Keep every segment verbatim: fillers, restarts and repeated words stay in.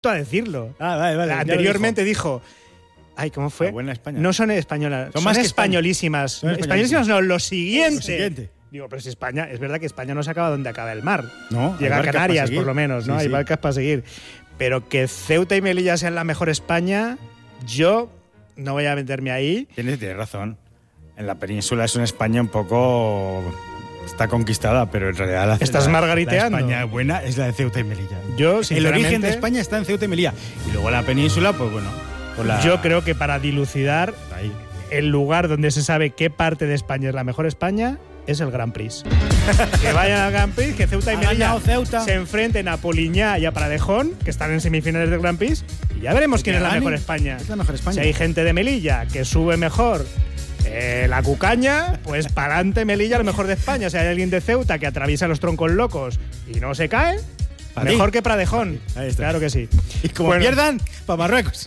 a decirlo. Ah, vale, vale. Anteriormente dijo... Ay, ¿cómo fue? La buena España. No son españolas, son, son más que españolísimas. Son españolísimas no, lo siguiente. Lo siguiente. Digo, pero si España, es verdad que España no se acaba donde acaba el mar. No, llega a Canarias, por lo menos, ¿no? Sí, hay sí. barcas para seguir. Pero que Ceuta y Melilla sean la mejor España, yo no voy a meterme ahí. Tienes, tienes razón. En la península es una España un poco... Está conquistada, pero en realidad la, Estás la, margariteando. la España buena es la de Ceuta y Melilla. Yo, el origen de España está en Ceuta y Melilla. Y luego la península, pues bueno... Pues la... Yo creo que para dilucidar Ahí. el lugar donde se sabe qué parte de España es la mejor España es el Grand Prix. Que vayan al Grand Prix, que Ceuta y Melilla Ceuta. se enfrenten a Poliñá y a Pradejón, que están en semifinales del Grand Prix, y ya veremos quién es la mejor España. Es la mejor España. Si hay gente de Melilla que sube mejor eh, la cucaña, pues para adelante Melilla, lo mejor de España. Si hay alguien de Ceuta que atraviesa los troncos locos y no se cae, ¿Para mejor ti? que Pradejón. Ahí está. Claro que sí. Y como Bueno. pierdan, para Marruecos.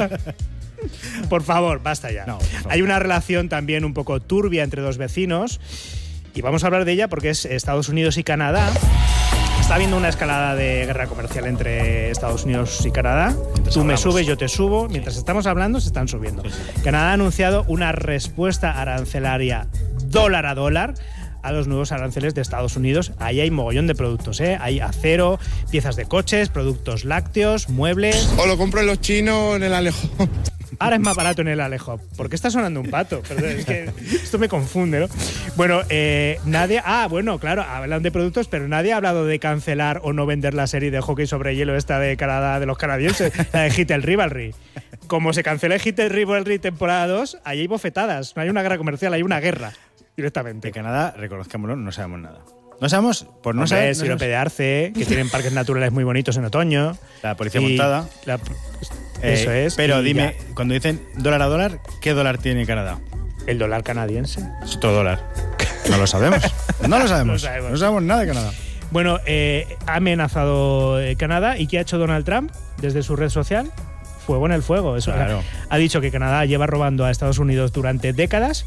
Por favor, basta ya. No, por favor. Hay una relación también un poco turbia entre dos vecinos y vamos a hablar de ella porque es Estados Unidos y Canadá. Está habiendo una escalada de guerra comercial entre Estados Unidos y Canadá. Mientras Tú me hablamos. subes, yo te subo. Mientras estamos hablando, se están subiendo. Sí, sí. Canadá ha anunciado una respuesta arancelaria dólar a dólar a los nuevos aranceles de Estados Unidos. Ahí hay mogollón de productos, ¿eh? Hay acero, piezas de coches, productos lácteos, muebles. O lo compro en los chinos o en el Alejo. Ahora es más barato en el Alejo. ¿Por qué está sonando un pato? Perdón, es que esto me confunde, ¿no? Bueno, eh, nadie... Ah, bueno, claro, hablan de productos, pero nadie ha hablado de cancelar o no vender la serie de hockey sobre hielo esta de Canadá, de los canadienses, la de Hit el Rivalry. Como se cancela Hit el Rivalry temporada dos, ahí hay bofetadas. No hay una guerra comercial, hay una guerra directamente. De Canadá, reconozcámoslo, no sabemos nada. No sabemos, por no Hombre, saber... Sirope no sabemos- de Arce, que tienen parques naturales muy bonitos en otoño. La policía Y montada. la- Eh, eso es. Pero y dime, ya. cuando dicen dólar a dólar, ¿qué dólar tiene Canadá? El dólar canadiense. Es otro dólar. No lo sabemos. No lo sabemos. No sabemos. No sabemos nada de Canadá. Bueno, eh, ha amenazado eh, Canadá. ¿Y qué ha hecho Donald Trump desde su red social? Fuego en el fuego. Eso, Claro. Ha dicho que Canadá lleva robando a Estados Unidos durante décadas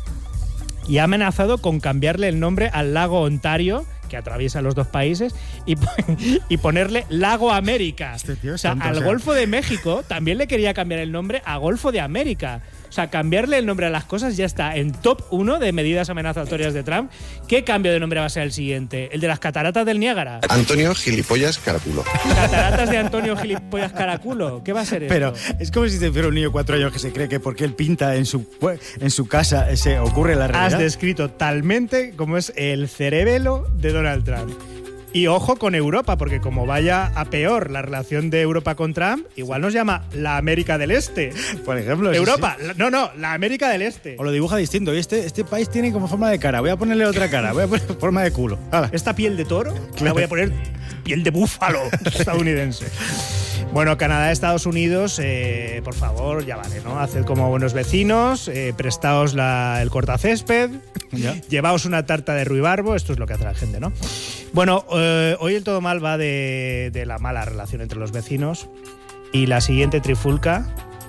y ha amenazado con cambiarle el nombre al lago Ontario, que atraviesa los dos países, y, y ponerle Lago América. Este tío es o sea, tonto, al o sea. Golfo de México también le quería cambiar el nombre a Golfo de América. O sea, cambiarle el nombre a las cosas ya está en top uno de medidas amenazatorias de Trump. ¿Qué cambio de nombre va a ser el siguiente? ¿El de las cataratas del Niágara? Antonio Gilipollas Caraculo. ¿Cataratas de Antonio Gilipollas Caraculo? ¿Qué va a ser esto? Pero es como si te fuera un niño de cuatro años que se cree que porque él pinta en su, en su casa se ocurre la Has realidad. descrito talmente como es el cerebelo de Donald Trump. Y ojo con Europa, porque como vaya a peor la relación de Europa con Trump, igual nos llama la América del Este. Por ejemplo. sí, Europa, sí. la- no, no, la América del Este. O lo dibuja distinto. Y este, este país tiene como forma de cara. Voy a ponerle otra cara. Voy a poner forma de culo. Hala. Esta piel de toro, la voy a poner piel de búfalo estadounidense. Bueno, Canadá, Estados Unidos, eh, por favor, ya vale, ¿no? Haced como buenos vecinos, eh, prestaos la- el cortacésped, Ya. llevaos una tarta de ruibarbo, esto es lo que hace la gente, ¿no? Bueno, eh, hoy el todo mal va de, de la mala relación entre los vecinos y la siguiente trifulca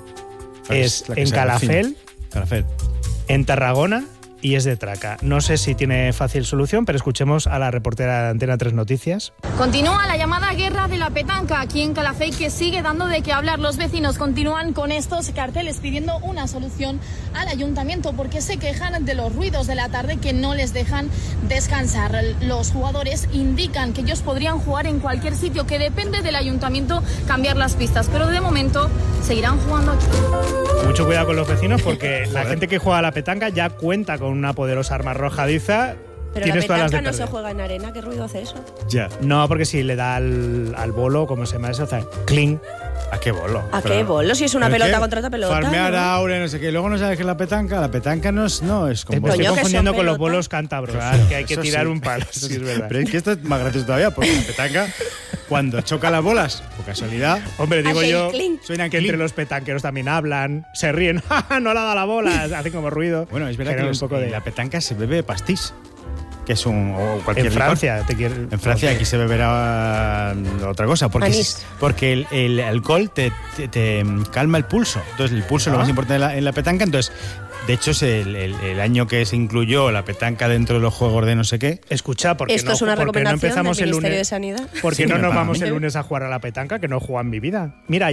es la que en se Calafell, avecina. Calafell. en Tarragona y es de Traca. No sé si tiene fácil solución, pero escuchemos a la reportera de Antena tres Noticias. Continúa la llamada guerra de la petanca aquí en Calafell, que sigue dando de qué hablar. Los vecinos continúan con estos carteles pidiendo una solución al ayuntamiento porque se quejan de los ruidos de la tarde que no les dejan descansar. Los jugadores indican que ellos podrían jugar en cualquier sitio, que depende del ayuntamiento cambiar las pistas, pero de momento seguirán jugando aquí. Mucho cuidado con los vecinos porque la gente que juega a la petanca ya cuenta con una poderosa arma arrojadiza. Pero la Tienes todas las de petanca no se perder. juega en arena, ¿qué ruido hace eso? Ya. No, porque si le da al, al bolo, como se llama eso, hace cling. ¿A qué bolo? ¿A Pero- qué bolo? Si es una ¿pero pelota qué? contra otra pelota. Farmear ¿no? aure, no sé qué. Luego no sabes qué es la petanca. La petanca no es, no, es como... Me estoy Coño, que confundiendo son con los pelotas. bolos cántabros, Claro, que hay que eso tirar sí. un palo. Sí, es verdad. Pero es que esto es más gracioso todavía, porque la petanca, cuando choca las bolas, por casualidad, Hombre, digo Hace el yo clink. suenan que clink. entre los petanqueros también hablan, se ríen, ¡ja, ja, no le ha dado la bola! Hacen como ruido. Bueno, es verdad que Generan los- un poco de... en la petanca se bebe pastís, que es un... o cualquier En licor. Francia, te quiero... En Francia aquí se beberá otra cosa, porque, Anís. es- porque el, el alcohol te, te- te calma el pulso. Entonces el pulso es lo Ah. más importante en la, en la petanca, entonces De hecho, es el, el, el año que se incluyó la petanca dentro de los juegos de no sé qué. Escucha, porque Esto no, es una porque no recomendación empezamos del el Ministerio lunes. de Sanidad. ¿Por qué Sí, no me nos paga vamos a mí. el lunes a jugar a la petanca? Que no he jugado en mi vida. Mira,